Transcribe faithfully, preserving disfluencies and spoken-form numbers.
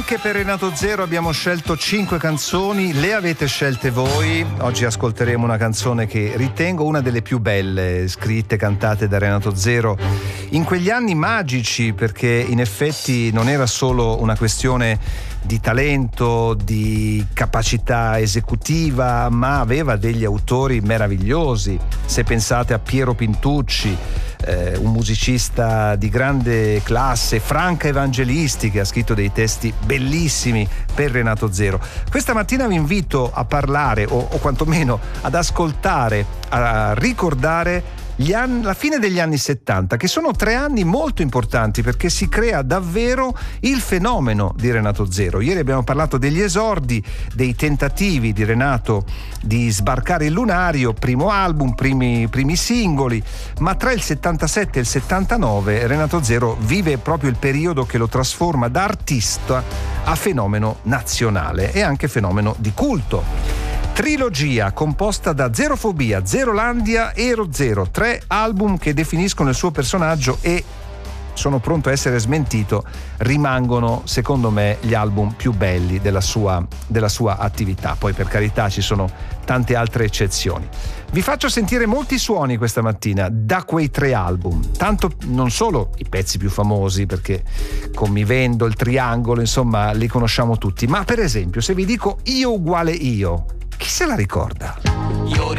Anche per Renato Zero abbiamo scelto cinque canzoni, le avete scelte voi. Oggi ascolteremo una canzone che ritengo una delle più belle scritte, cantate da Renato Zero in quegli anni magici, perché in effetti non era solo una questione di talento, di capacità esecutiva, ma aveva degli autori meravigliosi. Se pensate a Piero Pintucci, eh, un musicista di grande classe, Franca Evangelisti, che ha scritto dei testi bellissimi per Renato Zero. Questa mattina vi invito a parlare o, o quantomeno ad ascoltare, a ricordare Gli anni, la fine degli anni settanta, che sono tre anni molto importanti perché si crea davvero il fenomeno di Renato Zero. Ieri abbiamo parlato degli esordi, dei tentativi di Renato di sbarcare il lunario, primo album, primi, primi singoli, ma tra il settantasette e il settantanove Renato Zero vive proprio il periodo che lo trasforma da artista a fenomeno nazionale e anche fenomeno di culto. Trilogia composta da Zerofobia, Zerolandia e Ero Zero, tre album che definiscono il suo personaggio e, sono pronto a essere smentito, rimangono secondo me gli album più belli della sua, della sua attività. Poi per carità ci sono tante altre eccezioni. Vi faccio sentire molti suoni questa mattina da quei tre album, tanto non solo i pezzi più famosi, perché con Mi Vendo, Il Triangolo, insomma li conosciamo tutti, ma per esempio se vi dico Io uguale io, chi se la ricorda? Io